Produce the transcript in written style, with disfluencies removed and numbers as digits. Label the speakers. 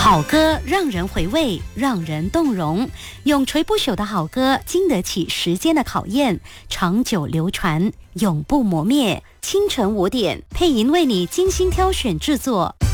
Speaker 1: 好歌让人回味，让人动容。永垂不朽的好歌，经得起时间的考验，长久流传，永不磨灭。清晨5点，配音为你精心挑选制作。